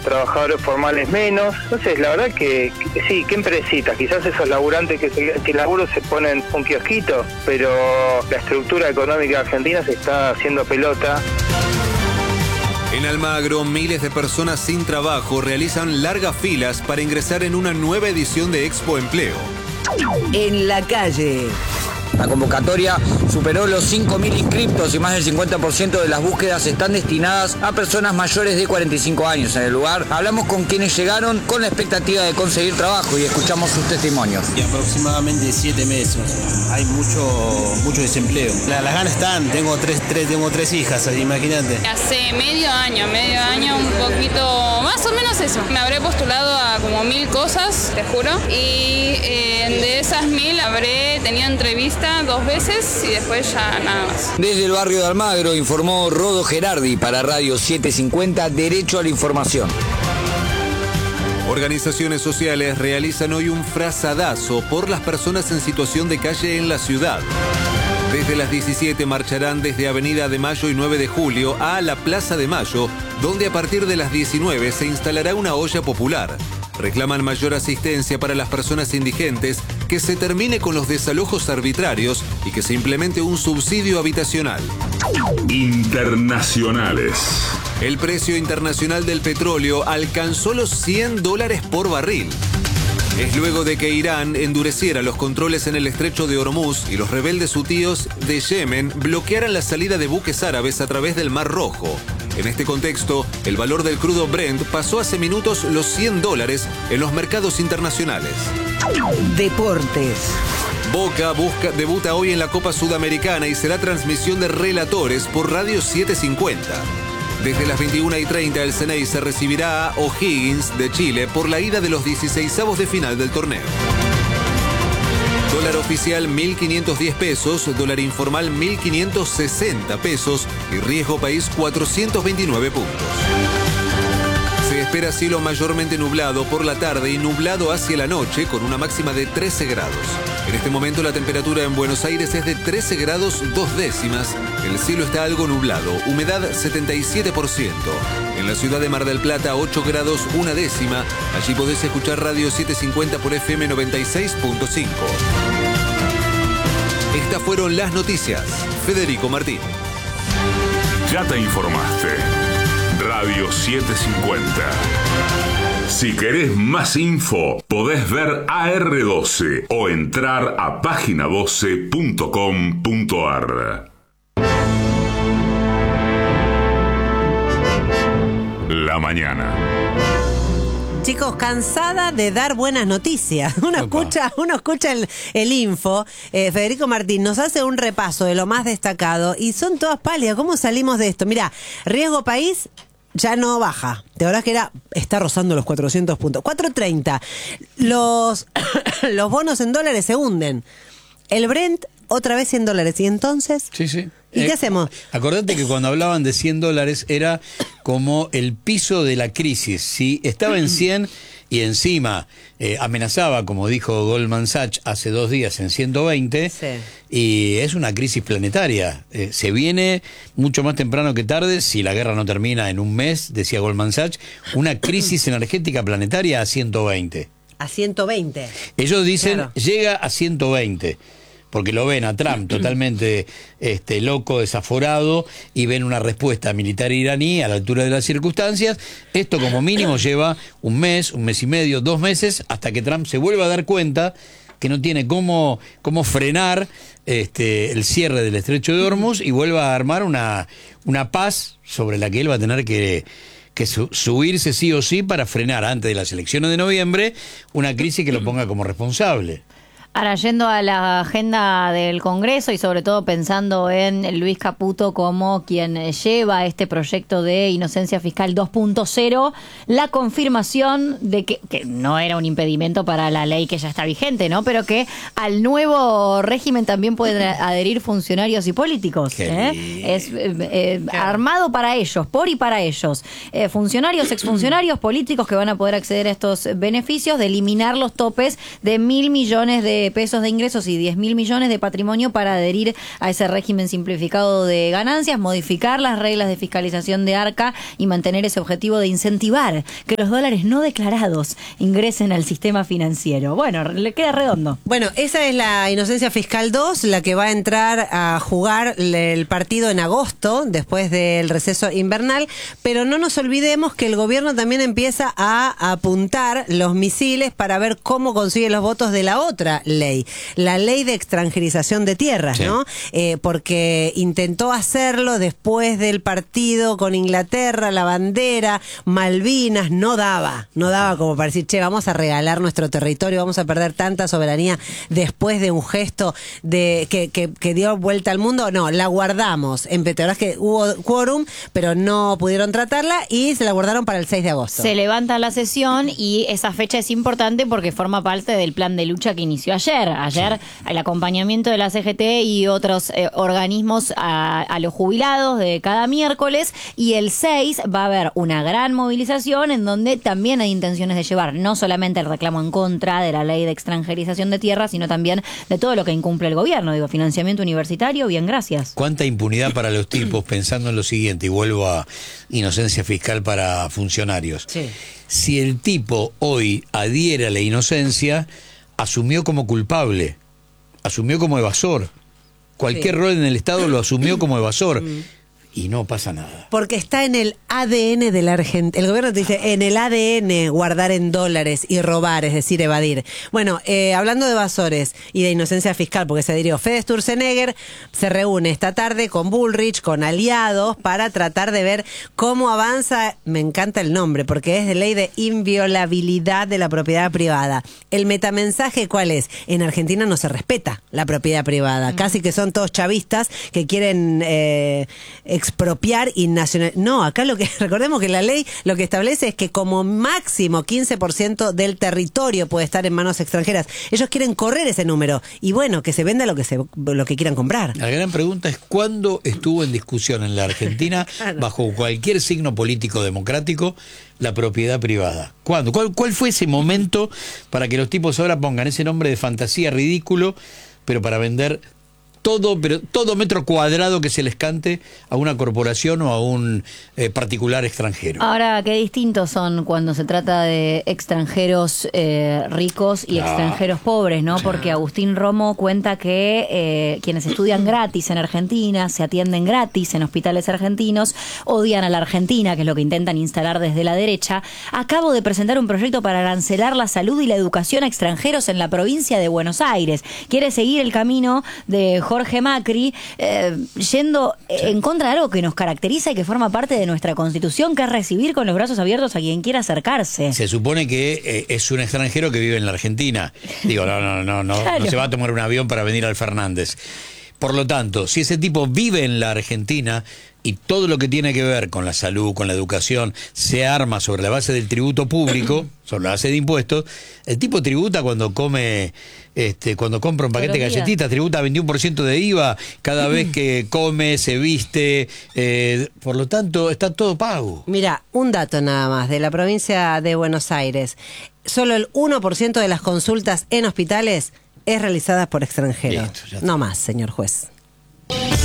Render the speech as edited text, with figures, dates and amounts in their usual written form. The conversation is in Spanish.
trabajadores formales menos. Entonces, la verdad que sí, ¿qué empresitas? Quizás esos laburantes que laburo se ponen un kiosquito, pero la estructura económica argentina se está haciendo pelota. En Almagro, miles de personas sin trabajo realizan largas filas para ingresar en una nueva edición de Expo Empleo. En la calle. La convocatoria superó los 5.000 inscriptos y más del 50% de las búsquedas están destinadas a personas mayores de 45 años. En el lugar hablamos con quienes llegaron con la expectativa de conseguir trabajo y escuchamos sus testimonios. Y aproximadamente 7 meses. Hay mucho desempleo. Las ganas están, tengo tres hijas, imagínate. Hace medio año, un poquito, más o menos eso. Me habré postulado a como 1000 cosas, te juro. Y de esas 1000 habré tenido entrevistas 2 veces y después ya nada más. Desde el barrio de Almagro informó Rodo Gerardi para Radio 750 Derecho a la Información. Organizaciones sociales realizan hoy un frazadazo por las personas en situación de calle en la ciudad. Desde las 17 marcharán desde Avenida de Mayo y 9 de Julio a la Plaza de Mayo, donde a partir de las 19 se instalará una olla popular. Reclaman mayor asistencia para las personas indigentes, que se termine con los desalojos arbitrarios y que se implemente un subsidio habitacional. Internacionales. El precio internacional del petróleo alcanzó los $100 por barril. Es luego de que Irán endureciera los controles en el estrecho de Hormuz y los rebeldes hutíes de Yemen bloquearan la salida de buques árabes a través del Mar Rojo. En este contexto, el valor del crudo Brent pasó hace minutos los $100 en los mercados internacionales. Deportes. Boca debuta hoy en la Copa Sudamericana y será transmisión de relatores por Radio 750. Desde las 21:30 el Ceneice recibirá a O'Higgins de Chile por la ida de los 16avos de final del torneo. Dólar oficial 1.510 pesos, dólar informal 1.560 pesos y riesgo país 429 puntos. Se espera cielo mayormente nublado por la tarde y nublado hacia la noche con una máxima de 13 grados. En este momento la temperatura en Buenos Aires es de 13 grados 2 décimas. El cielo está algo nublado, humedad 77%. En la ciudad de Mar del Plata 8 grados 1 décima. Allí podés escuchar Radio 750 por FM 96.5. Estas fueron las noticias. Federico Martín. Ya te informaste. Radio 750. Si querés más info, podés ver AR12 o entrar a página12.com.ar. La mañana. Chicos, cansada de dar buenas noticias. Uno escucha el info. Federico Martín nos hace un repaso de lo más destacado y son todas pálidas. ¿Cómo salimos de esto? Mirá, riesgo país ya no baja. De verdad que está rozando los 400 puntos. 430. Los bonos en dólares se hunden. El Brent otra vez $100. ¿Y entonces? Sí, sí. ¿Y qué hacemos? Acordate que cuando hablaban de $100 era como el piso de la crisis. Si estaba en 100 y encima amenazaba, como dijo Goldman Sachs hace 2 días, en 120, sí. Y es una crisis planetaria. Se viene mucho más temprano que tarde, si la guerra no termina en un mes, decía Goldman Sachs, una crisis energética planetaria a 120. A 120. Ellos dicen, claro, llega a 120. Porque lo ven a Trump totalmente loco, desaforado, y ven una respuesta militar iraní a la altura de las circunstancias. Esto como mínimo lleva un mes y medio, 2 meses, hasta que Trump se vuelva a dar cuenta que no tiene cómo frenar el cierre del estrecho de Hormuz y vuelva a armar una paz sobre la que él va a tener que subirse sí o sí para frenar antes de las elecciones de noviembre una crisis que lo ponga como responsable. Ahora, yendo a la agenda del Congreso y sobre todo pensando en Luis Caputo como quien lleva este proyecto de inocencia fiscal 2.0, la confirmación de que no era un impedimento para la ley que ya está vigente, ¿no? Pero que al nuevo régimen también pueden adherir funcionarios y políticos. Es armado para ellos, por y para ellos. Funcionarios, exfuncionarios, políticos que van a poder acceder a estos beneficios, de eliminar los topes de $1.000 millones de de pesos de ingresos y 10.000 millones de patrimonio para adherir a ese régimen simplificado de ganancias, modificar las reglas de fiscalización de ARCA y mantener ese objetivo de incentivar que los dólares no declarados ingresen al sistema financiero. Bueno, le queda redondo. Bueno, esa es la Inocencia Fiscal 2, la que va a entrar a jugar el partido en agosto, después del receso invernal, pero no nos olvidemos que el gobierno también empieza a apuntar los misiles para ver cómo consigue los votos de la otra ley, la ley de extranjerización de tierras, sí, ¿no? Porque intentó hacerlo después del partido con Inglaterra, la bandera, Malvinas, no daba como para decir, che, vamos a regalar nuestro territorio, vamos a perder tanta soberanía después de un gesto de que dio vuelta al mundo. No, la guardamos. En Petrobras que hubo quórum, pero no pudieron tratarla y se la guardaron para el 6 de agosto. Se levanta la sesión y esa fecha es importante porque forma parte del plan de lucha que inició ayer. Ayer el acompañamiento de la CGT y otros organismos a los jubilados de cada miércoles, y el 6 va a haber una gran movilización en donde también hay intenciones de llevar no solamente el reclamo en contra de la ley de extranjerización de tierras, sino también de todo lo que incumple el gobierno. Digo, financiamiento universitario, bien, gracias. ¿Cuánta impunidad para los tipos? Pensando en lo siguiente, y vuelvo a inocencia fiscal para funcionarios. Sí. Si el tipo hoy adhiere a la inocencia, asumió como culpable, asumió como evasor. Cualquier rol en el Estado lo asumió como evasor. Y no pasa nada. Porque está en el ADN de la Argentina. El gobierno te dice, en el ADN guardar en dólares y robar, es decir, evadir. Bueno, hablando de evasores y de inocencia fiscal, porque se adhirió Fede Sturzenegger, se reúne esta tarde con Bullrich, con aliados, para tratar de ver cómo avanza, me encanta el nombre, porque es de ley de inviolabilidad de la propiedad privada. El metamensaje, ¿cuál es? En Argentina no se respeta la propiedad privada. Casi que son todos chavistas que quieren expropiar y nacional. No, acá recordemos que la ley lo que establece es que como máximo 15% del territorio puede estar en manos extranjeras. Ellos quieren correr ese número y bueno, que se venda lo que quieran comprar. La gran pregunta es ¿cuándo estuvo en discusión en la Argentina bajo cualquier signo político democrático la propiedad privada? ¿Cuándo? ¿Cuál fue ese momento para que los tipos ahora pongan ese nombre de fantasía ridículo, pero para vender todo metro cuadrado que se les cante a una corporación o a un particular extranjero? Ahora, qué distintos son cuando se trata de extranjeros ricos y extranjeros pobres, ¿no? Porque Agustín Romo cuenta que quienes estudian gratis en Argentina, se atienden gratis en hospitales argentinos, odian a la Argentina, que es lo que intentan instalar desde la derecha. Acabo de presentar un proyecto para arancelar la salud y la educación a extranjeros en la provincia de Buenos Aires. Quiere seguir el camino de Jorge Macri, yendo en contra de algo que nos caracteriza y que forma parte de nuestra Constitución, que es recibir con los brazos abiertos a quien quiera acercarse. Se supone que es un extranjero que vive en la Argentina. Digo, no claro, no se va a tomar un avión para venir al Fernández. Por lo tanto, si ese tipo vive en la Argentina y todo lo que tiene que ver con la salud, con la educación, se arma sobre la base del tributo público, sobre la base de impuestos, el tipo tributa cuando come, cuando compra un paquete de galletitas, tributa 21% de IVA cada vez que come, se viste, por lo tanto está todo pago. Mira, un dato nada más de la provincia de Buenos Aires. Solo el 1% de las consultas en hospitales es realizadas por extranjeros. Listo, no más, señor juez.